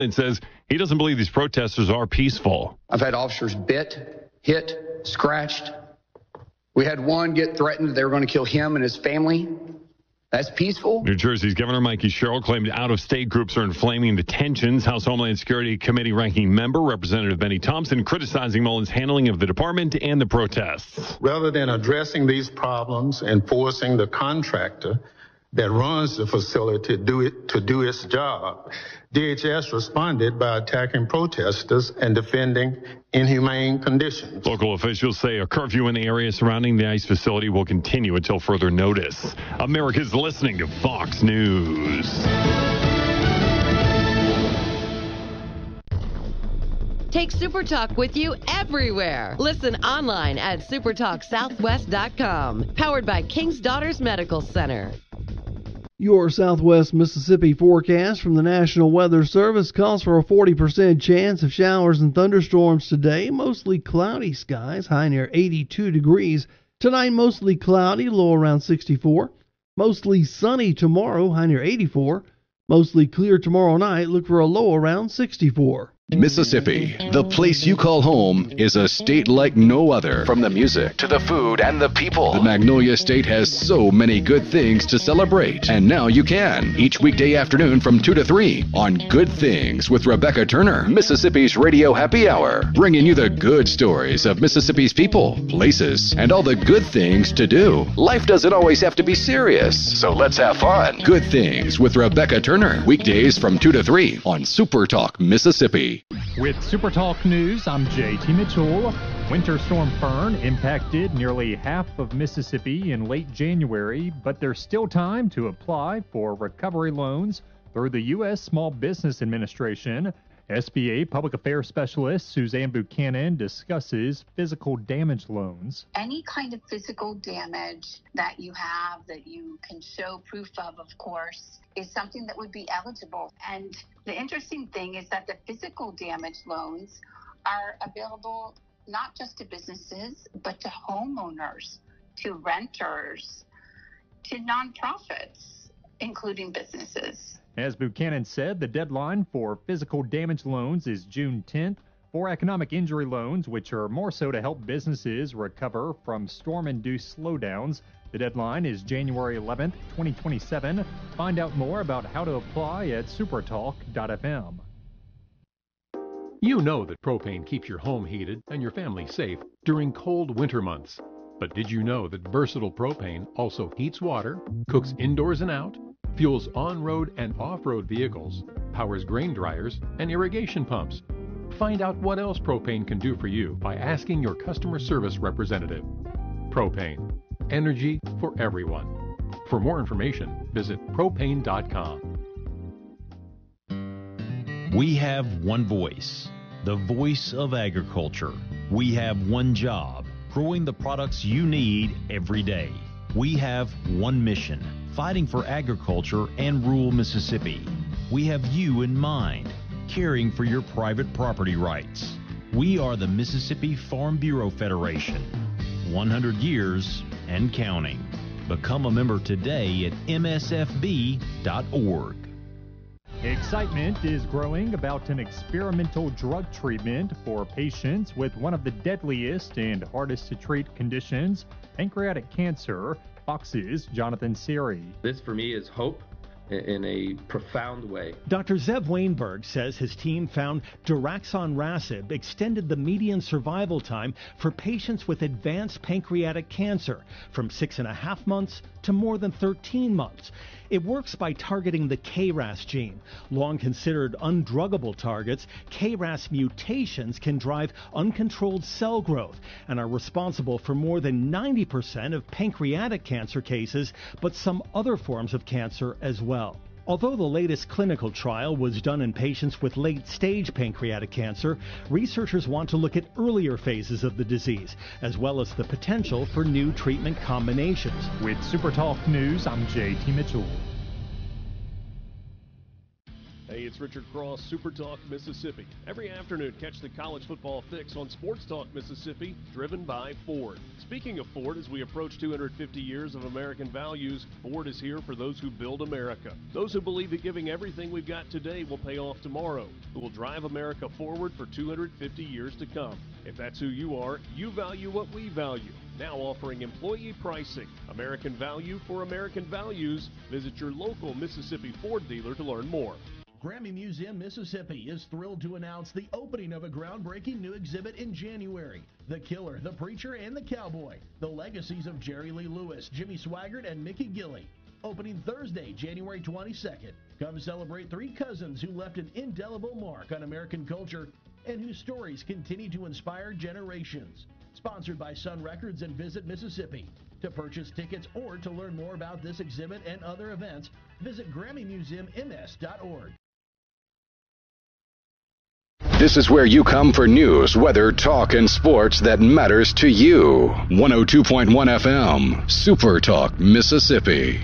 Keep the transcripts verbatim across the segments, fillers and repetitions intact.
and says he doesn't believe these protesters are peaceful. I've had officers bit, hit, scratched. We had one get threatened that they were going to kill him and his family. That's peaceful. New Jersey's Governor Mikey Sherrill claimed out-of-state groups are inflaming the tensions. House Homeland Security Committee ranking member Representative Benny Thompson criticizing Mullen's handling of the department and the protests. Rather than addressing these problems and forcing the contractor that runs the facility to do it to do its job, D H S responded by attacking protesters and defending inhumane conditions. Local officials say a curfew in the area surrounding the ICE facility will continue until further notice. America's listening to Fox News. Take SuperTalk with you everywhere. Listen online at supertalk southwest dot com. Powered by King's Daughters Medical Center. Your Southwest Mississippi forecast from the National Weather Service calls for a forty percent chance of showers and thunderstorms today. Mostly cloudy skies, high near eighty-two degrees. Tonight, mostly cloudy, low around sixty-four. Mostly sunny tomorrow, high near eighty-four. Mostly clear tomorrow night, look for a low around sixty-four. Mississippi, the place you call home, is a state like no other. From the music to the food and the people, the Magnolia State has so many good things to celebrate. And now you can, each weekday afternoon from two to three on Good Things with Rebecca Turner, Mississippi's Radio Happy Hour, bringing you the good stories of Mississippi's people, places, and all the good things to do. Life doesn't always have to be serious, so let's have fun. Good Things with Rebecca Turner, weekdays from two to three on Super Talk Mississippi. With Super Talk News, I'm J T Mitchell. Winter Storm Fern impacted nearly half of Mississippi in late January, but there's still time to apply for recovery loans through the U S Small Business Administration. S B A Public Affairs Specialist Suzanne Buchanan discusses physical damage loans. Any kind of physical damage that you have that you can show proof of, of course, is something that would be eligible. And the interesting thing is that the physical damage loans are available not just to businesses, but to homeowners, to renters, to nonprofits, including businesses. As Buchanan said, the deadline for physical damage loans is June tenth. For economic injury loans, which are more so to help businesses recover from storm-induced slowdowns, the deadline is January eleventh, twenty twenty-seven. Find out more about how to apply at supertalk dot f m. You know that propane keeps your home heated and your family safe during cold winter months. But did you know that Versatile Propane also heats water, cooks indoors and out, fuels on-road and off-road vehicles, powers grain dryers and irrigation pumps? Find out what else propane can do for you by asking your customer service representative. Propane. Energy for everyone. For more information, visit propane dot com. We have one voice, the voice of agriculture. We have one job, growing the products you need every day. We have one mission, fighting for agriculture and rural Mississippi. We have you in mind, caring for your private property rights. We are the Mississippi Farm Bureau Federation, one hundred years and counting. Become a member today at m s f b dot org. Excitement is growing about an experimental drug treatment for patients with one of the deadliest and hardest to treat conditions, pancreatic cancer. Fox's Jonathan Siri. This for me is hope in a profound way. Doctor Zev Wainberg says his team found daraxonrasib extended the median survival time for patients with advanced pancreatic cancer from six and a half months to more than thirteen months. It works by targeting the K R A S gene. Long considered undruggable targets, K R A S mutations can drive uncontrolled cell growth and are responsible for more than ninety percent of pancreatic cancer cases, but some other forms of cancer as well. Although the latest clinical trial was done in patients with late-stage pancreatic cancer, researchers want to look at earlier phases of the disease, as well as the potential for new treatment combinations. With SuperTalk News, I'm J T Mitchell. A Hey, it's Richard Cross, Super Talk Mississippi. Every afternoon, catch the college football fix on Sports Talk Mississippi, driven by Ford. Speaking of Ford, as we approach two hundred fifty years of American values, Ford is here for those who build America. Those who believe that giving everything we've got today will pay off tomorrow, who will drive America forward for two hundred fifty years to come. If that's who you are, you value what we value. Now offering employee pricing. American value for American values. Visit your local Mississippi Ford dealer to learn more. Grammy Museum Mississippi is thrilled to announce the opening of a groundbreaking new exhibit in January. The Killer, the Preacher, and the Cowboy. The legacies of Jerry Lee Lewis, Jimmy Swaggart, and Mickey Gilley. Opening Thursday, January twenty-second. Come celebrate three cousins who left an indelible mark on American culture and whose stories continue to inspire generations. Sponsored by Sun Records and Visit Mississippi. To purchase tickets or to learn more about this exhibit and other events, visit Grammy Museum M S dot org. This is where you come for news, weather, talk, and sports that matters to you. one oh two point one F M, Super Talk, Mississippi.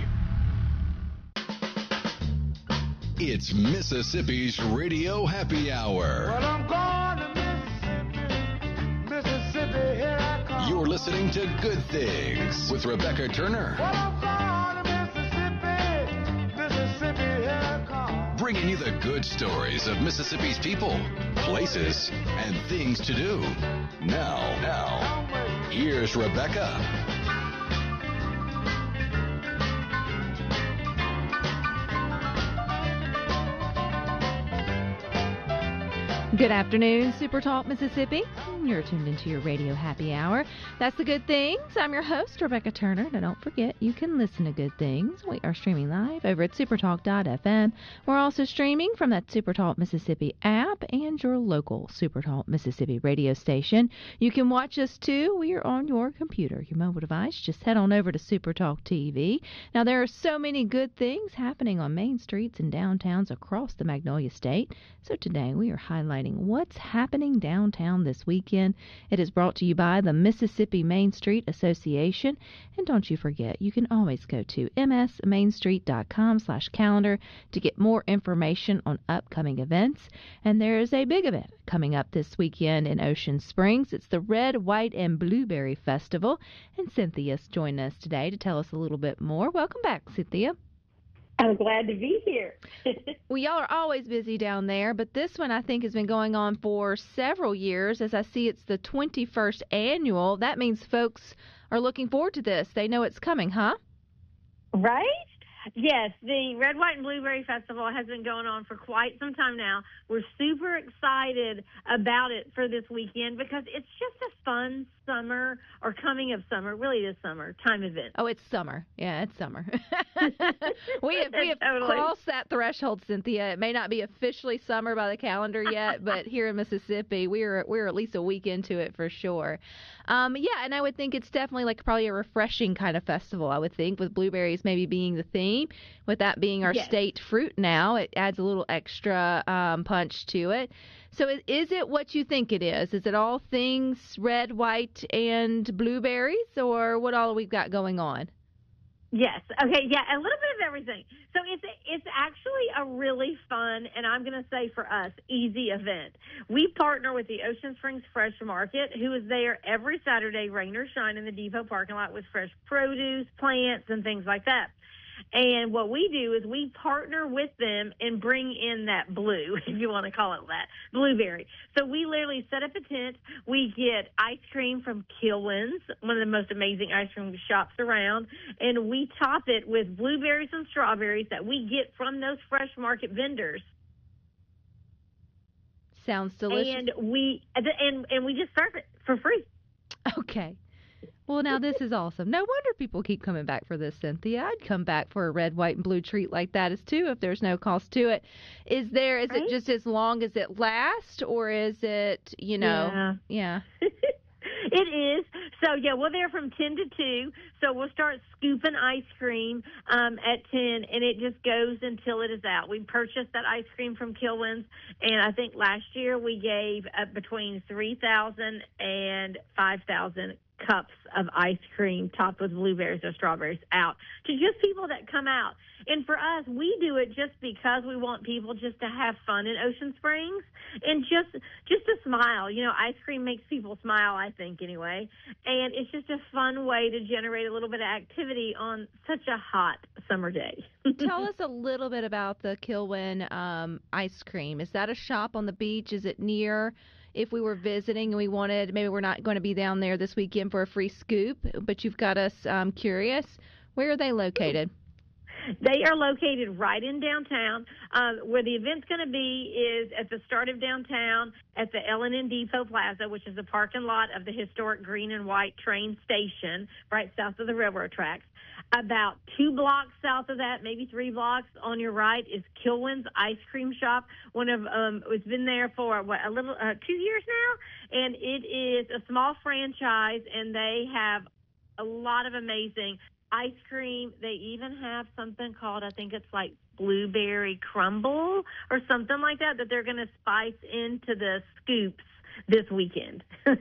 It's Mississippi's Radio Happy Hour. Well, I'm going to Mississippi, Mississippi, here I come. You're listening to Good Things with Rebecca Turner. Well, I'm going to Mississippi, Mississippi, here I come. Bringing you the good stories of Mississippi's people, places, and things to do. Now, now, here's Rebecca. Good afternoon, Super Talk Mississippi. You're tuned into your Radio Happy Hour. That's the Good Things. I'm your host, Rebecca Turner. Now, don't forget, you can listen to Good Things. We are streaming live over at supertalk dot f m. We're also streaming from that Supertalk Mississippi app and your local Supertalk Mississippi radio station. You can watch us, too. We are on your computer, your mobile device. Just head on over to Supertalk T V. Now, there are so many good things happening on main streets and downtowns across the Magnolia State. So today, we are highlighting what's happening downtown this weekend. It is brought to you by the Mississippi Main Street Association. And don't you forget, you can always go to m s main street dot com slash calendar to get more information on upcoming events. And there is a big event coming up this weekend in Ocean Springs. It's the Red, White, and Blueberry Festival. And Cynthia's joined us today to tell us a little bit more. Welcome back, Cynthia. I'm glad to be here. Well, y'all are always busy down there, but this one I think has been going on for several years. As I see, it's the twenty-first annual. That means folks are looking forward to this. They know it's coming, huh? Right? Yes, the Red, White, and Blueberry Festival has been going on for quite some time now. We're super excited about it for this weekend because it's just a fun summer or coming of summer, really this summer, time event. Oh, it's summer. Yeah, it's summer. we have, we have totally. crossed that threshold, Cynthia. It may not be officially summer by the calendar yet, but here in Mississippi, we're we're at least a week into it for sure. Um, yeah, and I would think it's definitely like probably a refreshing kind of festival, I would think, with blueberries maybe being the theme. With that being our yes. state fruit now, it adds a little extra um, punch to it. So is, is it what you think it is? Is it all things red, white, and blueberries, or what all we've got going on? Yes. Okay. Yeah, a little bit of everything. So it's it's actually a really fun, and I'm going to say for us, easy event. We partner with the Ocean Springs Fresh Market, who is there every Saturday, rain or shine, in the depot parking lot with fresh produce, plants, and things like that. And what we do is we partner with them and bring in that blue, if you want to call it that, blueberry. So we literally set up a tent. We get ice cream from Kilwins, one of the most amazing ice cream shops around, and we top it with blueberries and strawberries that we get from those fresh market vendors. Sounds delicious. And we and and we just serve it for free. Okay. Well, now this is awesome. No wonder people keep coming back for this, Cynthia. I'd come back for a red, white, and blue treat like that as too if there's no cost to it. Is there? Is right? it just as long as it lasts, or is it, you know? Yeah. yeah. It is. So, yeah, we're there from ten to two. So we'll start scooping ice cream um, at ten, and it just goes until it is out. We purchased that ice cream from Kilwins, and I think last year we gave uh, between three thousand and five thousand cups of ice cream topped with blueberries or strawberries out to just people that come out. And for us, we do it just because we want people just to have fun in Ocean Springs and just just to smile. You know, ice cream makes people smile, I think, anyway. And it's just a fun way to generate a little bit of activity on such a hot summer day. Tell us a little bit about the Kilwin um, ice cream. Is that a shop on the beach? Is it near? If we were visiting and we wanted, maybe we're not going to be down there this weekend for a free scoop, but you've got us um, curious. Where are they located? They are located right in downtown. Um, where the event's going to be is at the start of downtown at the L and N Depot Plaza, which is the parking lot of the historic green and white train station right south of the railroad tracks. About two blocks south of that, maybe three blocks on your right, is Kilwin's Ice Cream Shop. One of um, it's been there for what a little uh, two years now, and it is a small franchise, and they have a lot of amazing ice cream. They even have something called, I think it's like blueberry crumble or something like that, that they're going to spice into the scoops this weekend.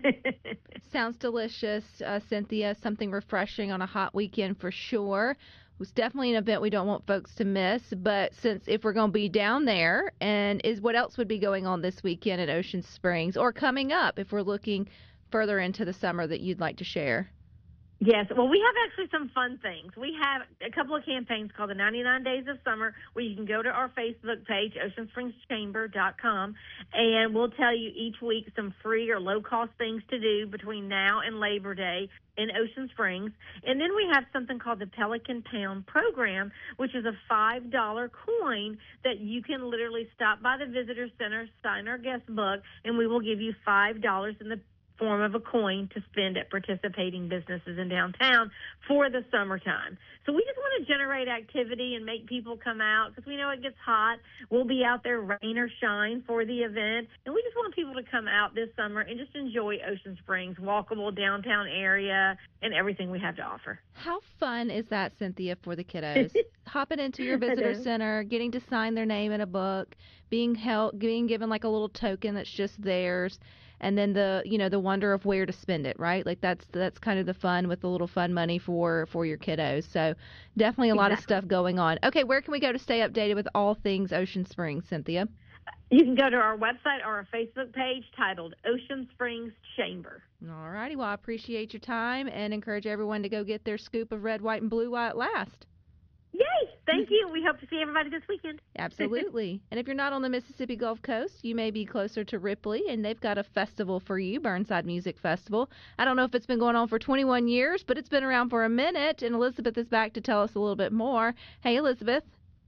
Sounds delicious, uh, Cynthia. Something refreshing on a hot weekend for sure. It was definitely an event we don't want folks to miss. But since if we're going to be down there, and is what else would be going on this weekend at Ocean Springs or coming up if we're looking further into the summer that you'd like to share? Yes. Well, we have actually some fun things. We have a couple of campaigns called the ninety-nine Days of Summer, where you can go to our Facebook page, ocean springs chamber dot com, and we'll tell you each week some free or low-cost things to do between now and Labor Day in Ocean Springs. And then we have something called the Pelican Pound Program, which is a five dollar coin that you can literally stop by the Visitor Center, sign our guest book, and we will give you five dollars in the form of a coin to spend at participating businesses in downtown for the summertime. So we just want to generate activity and make people come out because we know it gets hot. We'll be out there rain or shine for the event, and we just want people to come out this summer and just enjoy Ocean Springs, walkable downtown area, and everything we have to offer. How fun is that, Cynthia, for the kiddos? Hopping into your visitor center, getting to sign their name in a book, being held, being given like a little token that's just theirs. And then the, you know, the wonder of where to spend it, right? Like that's that's kind of the fun with the little fun money for, for your kiddos. So definitely a lot exactly. of stuff going on. Okay, where can we go to stay updated with all things Ocean Springs, Cynthia? You can go to our website or our Facebook page titled Ocean Springs Chamber. All righty. Well, I appreciate your time and encourage everyone to go get their scoop of red, white, and blue while it lasts. Yay! Thank you. We hope to see everybody this weekend. Absolutely. And if you're not on the Mississippi Gulf Coast, you may be closer to Ripley, and they've got a festival for you, Burnside Music Festival. I don't know if it's been going on for twenty-one years, but it's been around for a minute, and Elizabeth is back to tell us a little bit more. Hey, Elizabeth.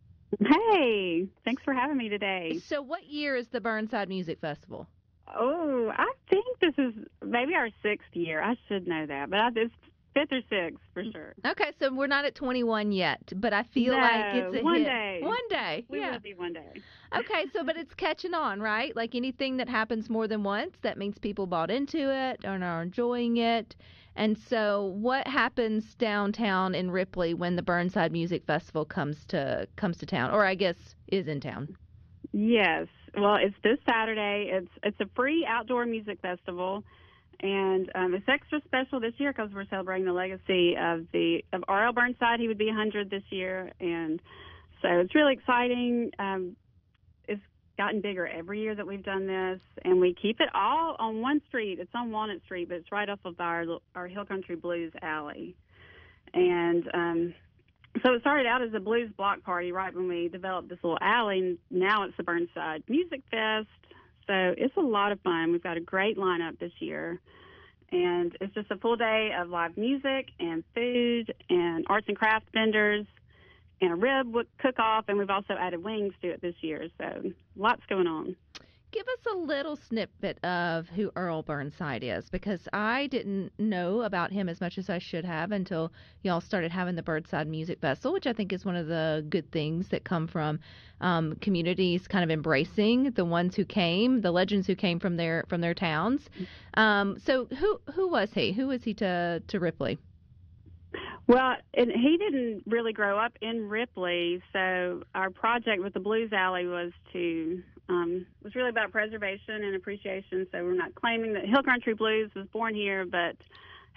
Hey, thanks for having me today. So what year is the Burnside Music Festival? Oh, I think this is maybe our sixth year. I should know that, but I, it's fifth or sixth for sure. Okay, so we're not at twenty-one yet, but I feel no, like it's a one hit. day. One day. We yeah. will be one day. Okay, so but it's catching on, right? Like anything that happens more than once, that means people bought into it and are enjoying it. And so what happens downtown in Ripley when the Burnside Music Festival comes to comes to town, or I guess is in town? Yes. Well, it's this Saturday. It's it's a free outdoor music festival. And um, it's extra special this year because we're celebrating the legacy of the of R L Burnside. He would be one hundred this year, and so it's really exciting. Um, it's gotten bigger every year that we've done this, and we keep it all on one street. It's on Walnut Street, but it's right off of our our Hill Country Blues alley. And um, so it started out as a blues block party right when we developed this little alley, and now it's the Burnside Music Fest. So it's a lot of fun. We've got a great lineup this year, and it's just a full day of live music and food and arts and craft vendors and a rib cook-off, and we've also added wings to it this year. So lots going on. Give us a little snippet of who Earl Burnside is, because I didn't know about him as much as I should have until y'all started having the Burnside Music Festival, which I think is one of the good things that come from um, communities kind of embracing the ones who came, the legends who came from their from their towns. Um, so who who was he? Who was he to, to Ripley? Well, and he didn't really grow up in Ripley, so our project with the Blues Alley was to um, was really about preservation and appreciation. So we're not claiming that Hill Country Blues was born here, but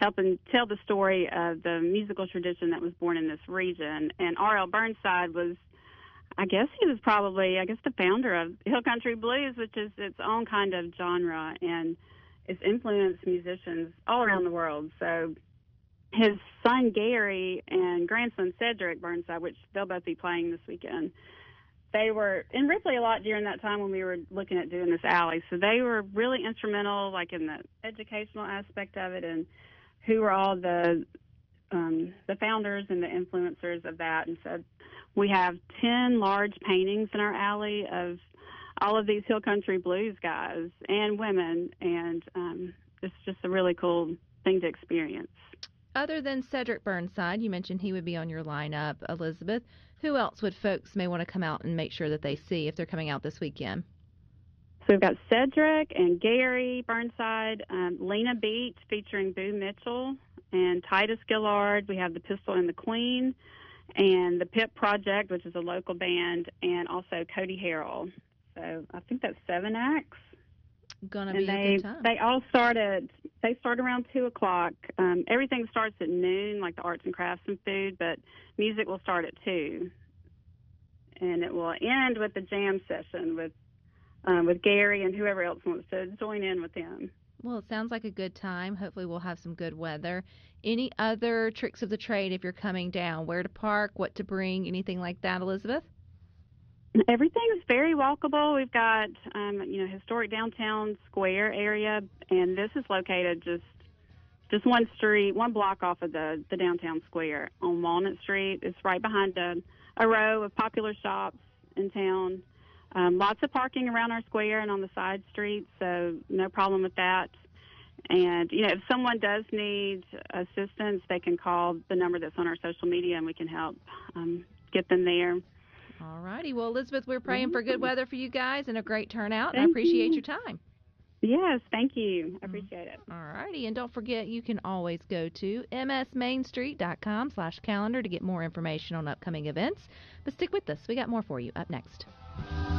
helping tell the story of the musical tradition that was born in this region. And R L Burnside was, I guess he was probably, I guess, the founder of Hill Country Blues, which is its own kind of genre, and it's influenced musicians all around the world. So his son Gary and grandson Cedric Burnside, which they'll both be playing this weekend, they were in Ripley a lot during that time when we were looking at doing this alley. So they were really instrumental, like in the educational aspect of it, and who were all the um, the founders and the influencers of that. And so we have ten large paintings in our alley of all of these Hill Country Blues guys and women, and um, it's just a really cool thing to experience. Other than Cedric Burnside, you mentioned he would be on your lineup, Elizabeth. Who else would folks may want to come out and make sure that they see if they're coming out this weekend? So we've got Cedric and Gary Burnside, um, Lena Beach featuring Boo Mitchell, and Titus Gillard. We have the Pistol and the Queen, and the Pip Project, which is a local band, and also Cody Harrell. So I think that's seven acts. Gonna and be they, a good time. They all start at, they start around two o'clock. Um, everything starts at noon, like the arts and crafts and food, but music will start at two. And it will end with the jam session with um, with Gary and whoever else wants to join in with him. Well, it sounds like a good time. Hopefully we'll have some good weather. Any other tricks of the trade if you're coming down? Where to park, what to bring, anything like that, Elizabeth? Everything is very walkable. We've got, um, you know, historic downtown square area, and this is located just just one street, one block off of the, the downtown square on Walnut Street. It's right behind a, a row of popular shops in town. Um, lots of parking around our square and on the side streets, so no problem with that. And, you know, if someone does need assistance, they can call the number that's on our social media, and we can help um, get them there. All righty. Well, Elizabeth, we're praying for good weather for you guys and a great turnout, and I Thank appreciate you. your time. Yes, thank you. I appreciate it. All righty. And don't forget, you can always go to msmainstreet.com slash calendar to get more information on upcoming events. But stick with us. We got more for you up next.